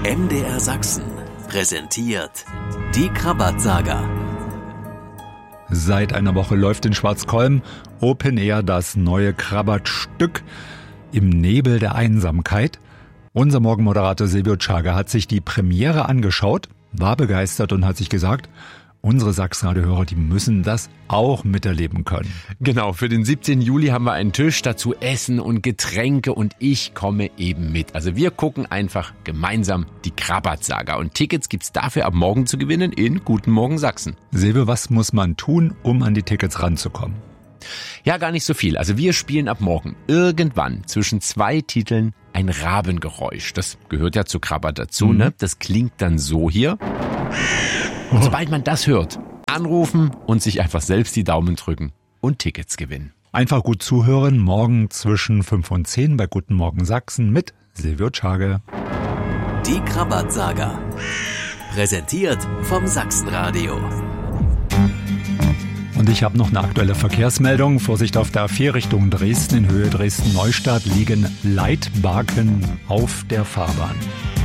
MDR Sachsen präsentiert die Krabat-Saga. Seit einer Woche läuft in Schwarzkolm Open Air das neue Krabat-Stück im Nebel der Einsamkeit. Unser Morgenmoderator Silvio Czaga hat sich die Premiere angeschaut, war begeistert und hat sich gesagt, unsere Sachsenradio-Hörer, die müssen das auch miterleben können. Genau, für den 17. Juli haben wir einen Tisch, dazu Essen und Getränke und ich komme eben mit. Also wir gucken einfach gemeinsam die Krabat-Saga und Tickets gibt's dafür ab morgen zu gewinnen in Guten Morgen Sachsen. Silvio, was muss man tun, um an die Tickets ranzukommen? Ja, gar nicht so viel. Also wir spielen ab morgen irgendwann zwischen 2 Titeln ein Rabengeräusch. Das gehört ja zu Krabat dazu, ne? Das klingt dann so hier. Und sobald man das hört, anrufen und sich einfach selbst die Daumen drücken und Tickets gewinnen. Einfach gut zuhören, morgen zwischen 5 und 10 bei Guten Morgen Sachsen mit Silvio Czaga. Die Krabat-Saga. Präsentiert vom Sachsenradio. Und ich habe noch eine aktuelle Verkehrsmeldung. Vorsicht auf der A4 Richtung Dresden. In Höhe Dresden-Neustadt liegen Leitbarken auf der Fahrbahn.